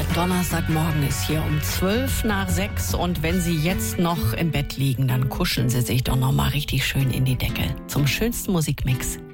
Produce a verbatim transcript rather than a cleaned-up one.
Donnerstagmorgen ist hier um zwölf nach sechs und wenn Sie jetzt noch im Bett liegen, dann kuscheln Sie sich doch noch mal richtig schön in die Decke zum schönsten Musikmix